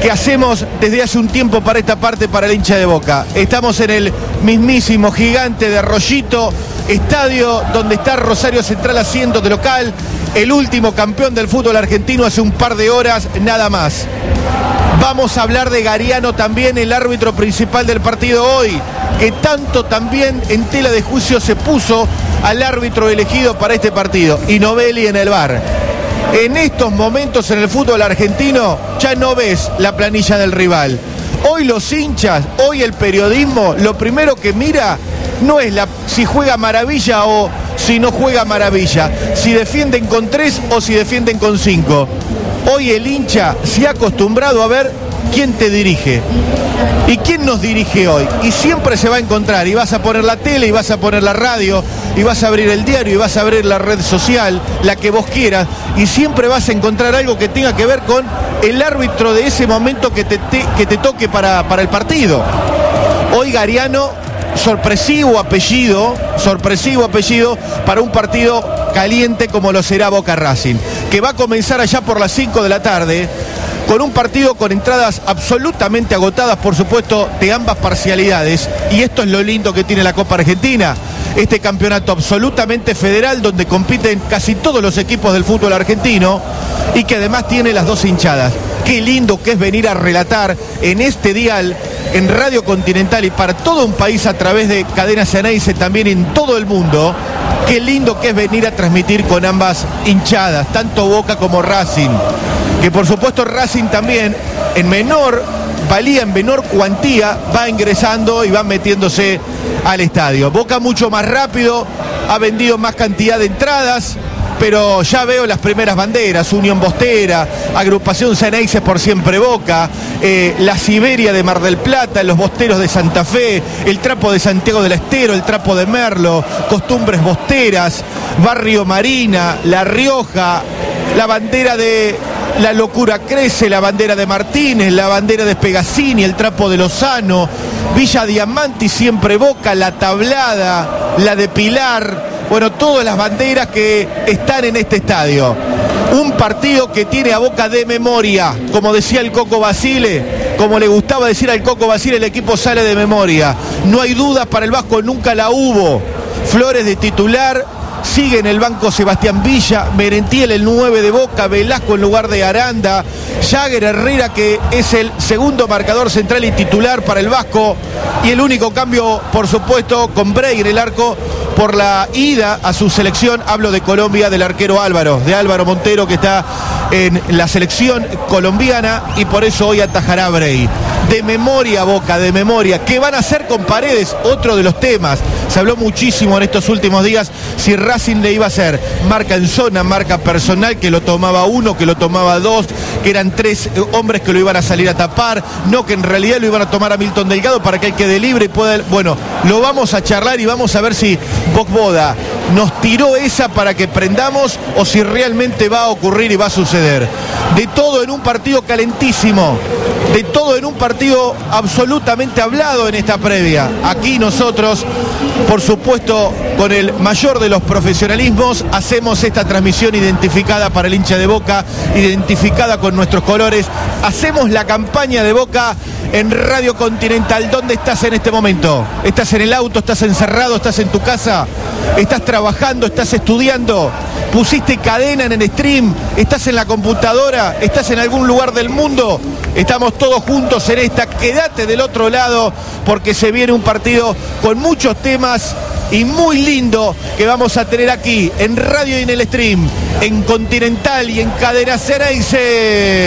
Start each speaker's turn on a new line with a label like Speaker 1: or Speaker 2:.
Speaker 1: que hacemos desde hace un tiempo para esta parte, para el hincha de Boca. Estamos en el mismísimo gigante de Arroyito, estadio donde está Rosario Central haciendo de local, el último campeón del fútbol argentino hace un par de horas, nada más. Vamos a hablar de Gariano también, el árbitro principal del partido hoy, que tanto también en tela de juicio se puso al árbitro elegido para este partido, y Novelli en el VAR. En estos momentos en el fútbol argentino ya no ves la planilla del rival. Hoy los hinchas, hoy el periodismo, lo primero que mira no es si juega maravilla o si no juega maravilla, si defienden con 3 o si defienden con 5. Hoy el hincha se ha acostumbrado a ver quién te dirige. ¿Y quién nos dirige hoy? Y siempre se va a encontrar, y vas a poner la tele, y vas a poner la radio, y vas a abrir el diario, y vas a abrir la red social, la que vos quieras, y siempre vas a encontrar algo que tenga que ver con el árbitro de ese momento que te toque para el partido. Hoy Gariano, sorpresivo apellido para un partido caliente como lo será Boca Racing, que va a comenzar allá por las 5 de la tarde, con un partido con entradas absolutamente agotadas, por supuesto, de ambas parcialidades. Y esto es lo lindo que tiene la Copa Argentina, este campeonato absolutamente federal donde compiten casi todos los equipos del fútbol argentino y que además tiene las dos hinchadas. Qué lindo que es venir a relatar en este dial, en Radio Continental y para todo un país a través de Cadena Ceneice, también en todo el mundo. Qué lindo que es venir a transmitir con ambas hinchadas, tanto Boca como Racing. Que por supuesto Racing también en menor cuantía va ingresando y va metiéndose al estadio. Boca mucho más rápido, ha vendido más cantidad de entradas, pero ya veo las primeras banderas: Unión Bostera, Agrupación Ceneice por Siempre Boca, la Siberia de Mar del Plata, los Bosteros de Santa Fe, el Trapo de Santiago del Estero, el Trapo de Merlo, Costumbres Bosteras, Barrio Marina, La Rioja, la bandera de La Locura Crece, la bandera de Martínez, la bandera de Pegasini, el Trapo de Lozano, Villa Diamanti, Siempre Boca, La Tablada, la de Pilar. Bueno, todas las banderas que están en este estadio. Un partido que tiene a Boca de memoria, como decía el Coco Basile, como le gustaba decir al Coco Basile, el equipo sale de memoria. No hay dudas para el Vasco, nunca la hubo. Flores de titular, sigue en el banco Sebastián Villa, Merentiel el 9 de Boca, Velasco en lugar de Aranda, Jagger Herrera, que es el segundo marcador central y titular para el Vasco, y el único cambio, por supuesto, con Bray en el arco por la ida a su selección. Hablo de Colombia, del arquero de Álvaro Montero, que está en la selección colombiana, y por eso hoy atajará Bray. De memoria Boca, de memoria. ¿Qué van a hacer con Paredes? Otro de los temas. Se habló muchísimo en estos últimos días si Racing le iba a hacer marca en zona, marca personal, que lo tomaba uno, que lo tomaba dos, que eran 3 hombres que lo iban a salir a tapar, no, que en realidad lo iban a tomar a Milton Delgado para que él quede libre y pueda... Bueno, lo vamos a charlar y vamos a ver si Boc-Boda nos tiró esa para que prendamos o si realmente va a ocurrir y va a suceder. De todo en un partido calentísimo, de todo en un partido absolutamente hablado en esta previa. Aquí nosotros, por supuesto, con el mayor de los profesionalismos, hacemos esta transmisión identificada para el hincha de Boca, identificada con nuestros colores. Hacemos la campaña de Boca en Radio Continental. ¿Dónde estás en este momento? ¿Estás en el auto? ¿Estás encerrado? ¿Estás en tu casa? ¿Estás trabajando? ¿Estás estudiando? ¿Pusiste cadena en el stream? ¿Estás en la computadora? ¿Estás en algún lugar del mundo? Estamos todos juntos en esta. Quédate del otro lado porque se viene un partido con muchos temas y muy lindo que vamos a tener aquí en radio y en el stream, en Continental y en Cadena Ceneice.